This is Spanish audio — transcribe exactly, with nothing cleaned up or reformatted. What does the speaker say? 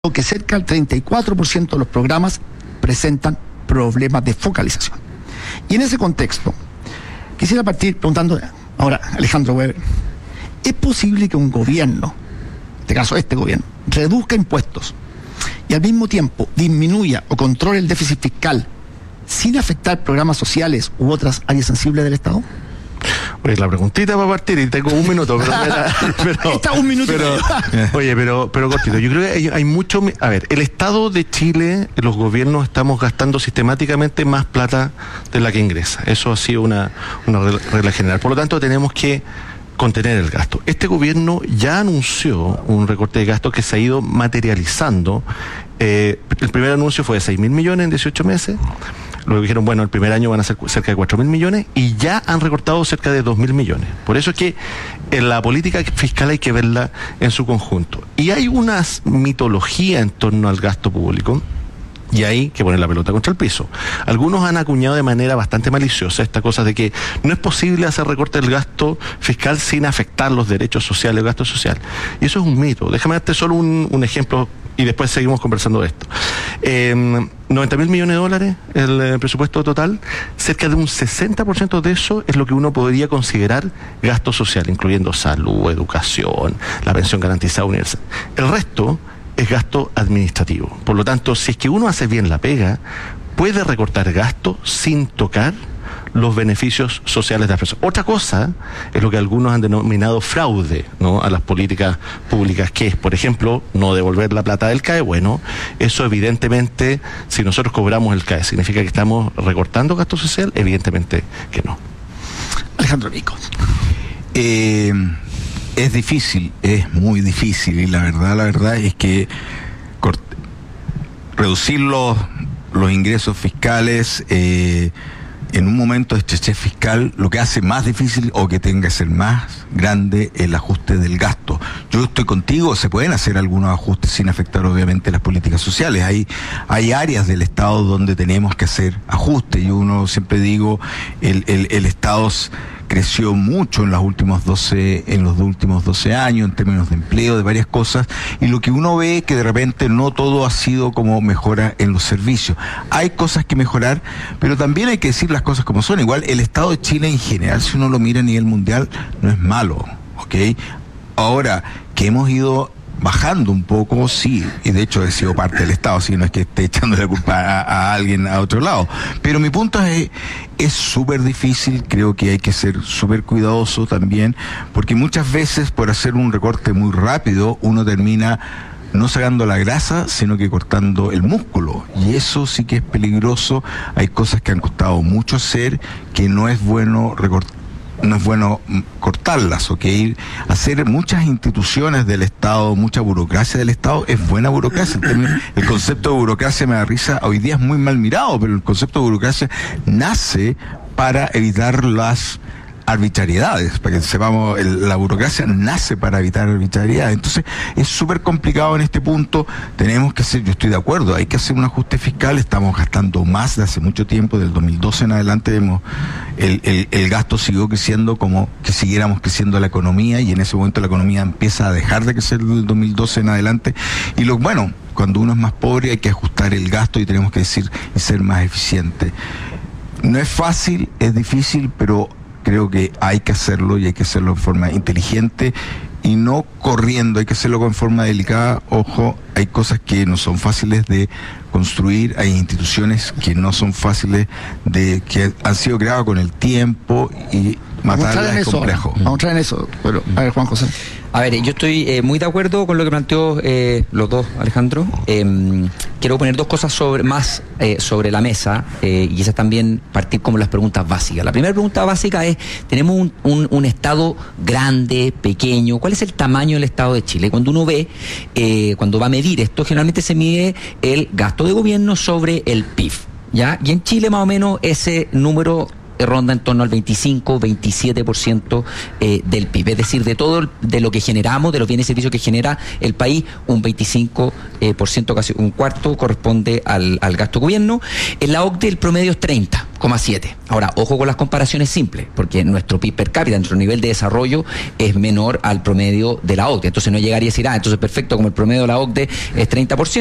que cerca del treinta y cuatro por ciento de los programas presentan problemas de focalización. Y en ese contexto, quisiera partir preguntando ahora, Alejandro Weber, ¿es posible que un gobierno, en este caso este gobierno, reduzca impuestos y al mismo tiempo disminuya o controle el déficit fiscal sin afectar programas sociales u otras áreas sensibles del Estado? Oye, la preguntita va a partir y tengo un minuto, pero, pero está un minuto. Pero, oye, pero, pero cortito. Yo creo que hay, hay mucho. A ver, el Estado de Chile, los gobiernos estamos gastando sistemáticamente más plata de la que ingresa. Eso ha sido una, una regla general. Por lo tanto, tenemos que contener el gasto. Este gobierno ya anunció un recorte de gastos que se ha ido materializando. Eh, el primer anuncio fue de seis mil millones en dieciocho meses. Luego dijeron, bueno, el primer año van a ser cerca de cuatro mil millones y ya han recortado cerca de dos mil millones. Por eso es que en la política fiscal hay que verla en su conjunto. Y hay una mitología en torno al gasto público y hay que poner la pelota contra el piso. Algunos han acuñado de manera bastante maliciosa esta cosa de que no es posible hacer recorte del gasto fiscal sin afectar los derechos sociales, el gasto social. Y eso es un mito. Déjame darte solo un, un ejemplo y después seguimos conversando de esto. Eh, noventa mil millones de dólares el eh, presupuesto total, cerca de un sesenta por ciento de eso es lo que uno podría considerar gasto social, incluyendo salud, educación, la pensión garantizada universal. El resto es gasto administrativo. Por lo tanto, si es que uno hace bien la pega, puede recortar gasto sin tocar los beneficios sociales de las personas. Otra cosa es lo que algunos han denominado fraude, ¿no?, a las políticas públicas, que es, por ejemplo, no devolver la plata del C A E. Bueno, eso evidentemente, si nosotros cobramos el C A E, ¿significa que estamos recortando gasto social? Evidentemente que no. Alejandro Vico. Eh, es difícil, es muy difícil, y la verdad, la verdad es que reducir los, los ingresos fiscales eh, en un momento de estrechez fiscal, lo que hace más difícil o que tenga que ser más grande el ajuste del gasto. Yo estoy contigo, se pueden hacer algunos ajustes sin afectar obviamente las políticas sociales. Hay, hay áreas del Estado donde tenemos que hacer ajustes, y uno siempre digo, el, el, el Estado creció mucho en los últimos doce, en los últimos doce años, en términos de empleo, de varias cosas, y lo que uno ve es que de repente no todo ha sido como mejora en los servicios. Hay cosas que mejorar, pero también hay que decir las cosas como son. Igual el Estado de Chile en general, si uno lo mira a nivel mundial, no es malo, ¿ok? Ahora, que hemos ido bajando un poco, sí, y de hecho he sido parte del Estado, si no es que esté echando la culpa a, a alguien a otro lado. Pero mi punto es, es súper difícil, creo que hay que ser súper cuidadoso también, porque muchas veces por hacer un recorte muy rápido, uno termina no sacando la grasa, sino que cortando el músculo, y eso sí que es peligroso. Hay cosas que han costado mucho hacer, que no es bueno recortar, no es bueno cortarlas, ¿ok? Hacer muchas instituciones del Estado, mucha burocracia del Estado, es buena burocracia. El, el concepto de burocracia me da risa, hoy día es muy mal mirado, pero el concepto de burocracia nace para evitar las arbitrariedades, para que sepamos, el, la burocracia nace para evitar arbitrariedades. Entonces es súper complicado en este punto. Tenemos que hacer, yo estoy de acuerdo, hay que hacer un ajuste fiscal. Estamos gastando más de hace mucho tiempo, del dos mil doce en adelante vemos el, el, el gasto siguió creciendo como que siguiéramos creciendo la economía, y en ese momento la economía empieza a dejar de crecer del dos mil doce en adelante. Y lo bueno, cuando uno es más pobre hay que ajustar el gasto y tenemos que decir y ser más eficiente. No es fácil, es difícil, pero creo que hay que hacerlo, y hay que hacerlo de forma inteligente y no corriendo. Hay que hacerlo con forma delicada. Ojo, hay cosas que no son fáciles de construir, hay instituciones que no son fáciles de, que han sido creadas con el tiempo, y matarlas es complejo. Vamos a entrar en eso, pero a ver, Juan José. A ver, yo estoy eh, muy de acuerdo con lo que planteó eh, los dos, Alejandro. Eh, quiero poner dos cosas sobre, más eh, sobre la mesa, eh, y esas también partir como las preguntas básicas. La primera pregunta básica es, tenemos un, un, un Estado grande, pequeño. ¿Cuál es el tamaño del Estado de Chile? Cuando uno ve, eh, cuando va a medir esto, generalmente se mide el gasto de gobierno sobre el P I B, ¿ya? Y en Chile más o menos ese número eh, ronda en torno al veinticinco, veintisiete por ciento eh, del P I B. Es decir, de todo el, de lo que generamos, de los bienes y servicios que genera el país, un veinticinco por ciento, casi un cuarto, corresponde al, al gasto gobierno. En la O C D E el promedio es treinta coma siete. Ahora, ojo con las comparaciones simples, porque nuestro P I B per cápita, nuestro nivel de desarrollo es menor al promedio de la O C D E. Entonces no llegaría a decir, ah, entonces perfecto, como el promedio de la O C D E es treinta por ciento,